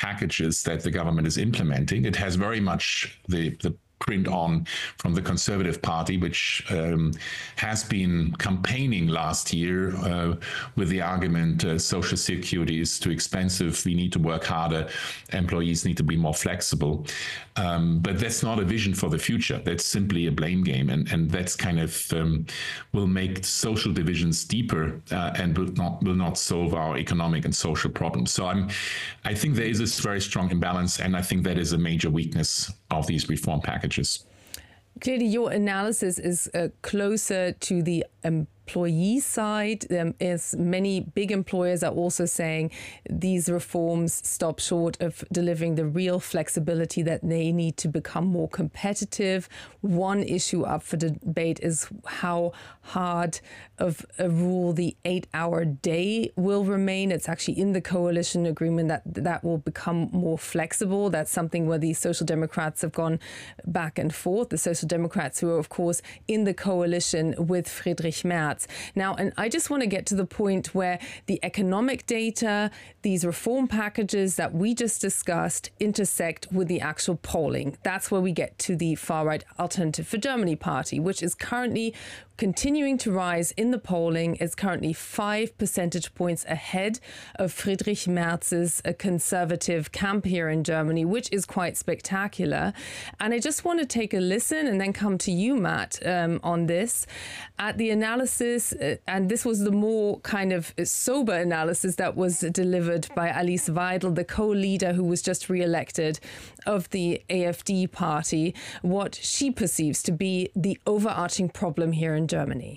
packages that the government is implementing. It has very much the print on from the Conservative Party, which has been campaigning last year with the argument Social Security is too expensive, we need to work harder, employees need to be more flexible. But that's not a vision for the future. That's simply a blame game. And that's kind of will make social divisions deeper and will not solve our economic and social problems. So I think there is this very strong imbalance, and I think that is a major weakness of these reform packages. Clearly, your analysis is closer to the employee side, as many big employers are also saying these reforms stop short of delivering the real flexibility that they need to become more competitive. One issue up for debate is how hard of a rule the 8-hour day will remain. It's actually in the coalition agreement that will become more flexible. That's something where the Social Democrats have gone back and forth. The Social Democrats, who are, of course, in the coalition with Friedrich Merz. Now, and I just want to get to the point where the economic data, these reform packages that we just discussed, intersect with the actual polling. That's where we get to the far-right Alternative for Germany party, which is currently continuing to rise in the polling. Is currently 5 percentage points ahead of Friedrich Merz's conservative camp here in Germany, which is quite spectacular. And I just want to take a listen and then come to you, Matt, on this. At the analysis, and this was the more kind of sober analysis that was delivered by Alice Weidel, the co-leader who was just re-elected of the AfD party, what she perceives to be the overarching problem here in Germany.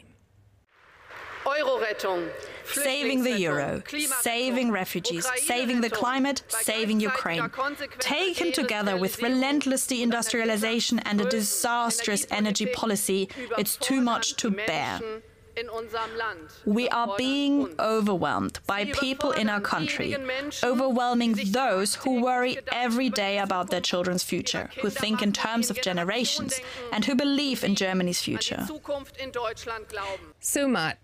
Saving the euro, saving refugees, saving the climate, saving Ukraine. Taken together with relentless deindustrialization and a disastrous energy policy, it's too much to bear. We are being overwhelmed by people in our country, overwhelming those who worry every day about their children's future, who think in terms of generations, and who believe in Germany's future. So, Matt,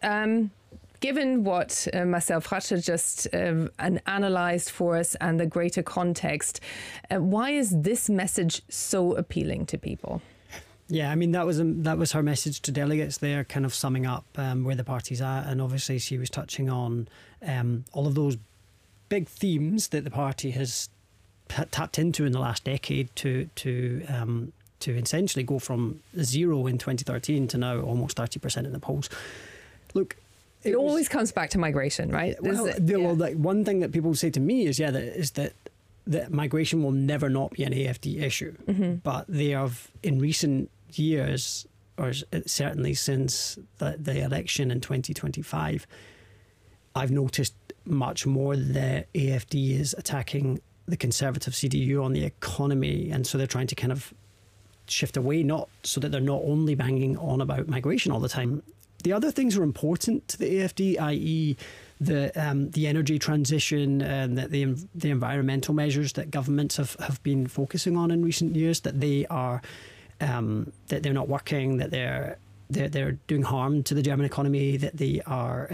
given what Marcel Fratscher just analysed for us and the greater context, why is this message so appealing to people? Yeah, I mean, that was her message to delegates there, kind of summing up where the party's at. And obviously she was touching on all of those big themes that the party has tapped into in the last decade to essentially go from 0 in 2013 to now almost 30% in the polls. Look, it always comes back to migration, right? Well, like, one thing that people say to me is, that migration will never not be an AfD issue. Mm-hmm. But they have, in recent years, or certainly since the election in 2025, I've noticed much more that AfD is attacking the conservative CDU on the economy. And so they're trying to kind of shift away, not so that they're not only banging on about migration all the time. The other things are important to the AfD, i.e. the energy transition and the environmental measures that governments have been focusing on in recent years, that they are that they're not working, that they're doing harm to the German economy, that they are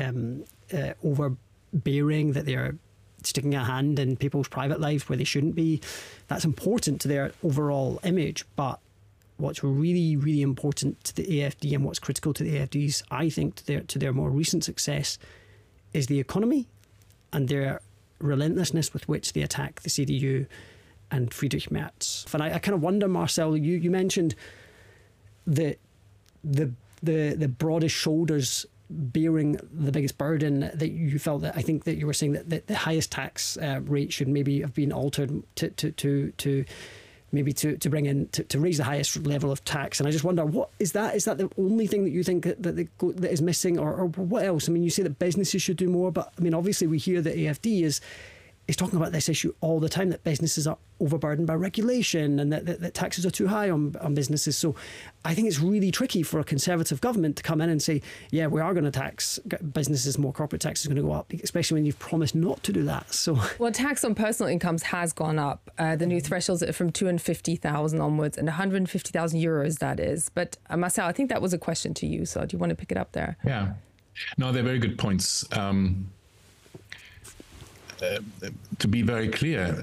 overbearing, that they're sticking a hand in people's private lives where they shouldn't be. That's important to their overall image, but what's really, really important to the AfD and what's critical to the AfD's, I think, to their more recent success is the economy and their relentlessness with which they attack the CDU and Friedrich Merz. And I kind of wonder, Marcel, you mentioned the broadest shoulders bearing the biggest burden, that you felt that, I think that you were saying that the highest tax rate should maybe have been altered to bring in to raise the highest level of tax. And I just wonder, what is that? Is that the only thing that you think that is missing, or what else? I mean, you say that businesses should do more, but I mean, obviously we hear that AfD is talking about this issue all the time, that businesses are overburdened by regulation and that taxes are too high on businesses. So I think it's really tricky for a conservative government to come in and say, yeah, we are going to tax businesses more, corporate tax is going to go up, especially when you've promised not to do that. So, well, tax on personal incomes has gone up. The new thresholds are from 250,000 onwards, and 150,000 euros, that is. But Marcel, I think that was a question to you. So do you want to pick it up there? Yeah. No, they're very good points. To be very clear,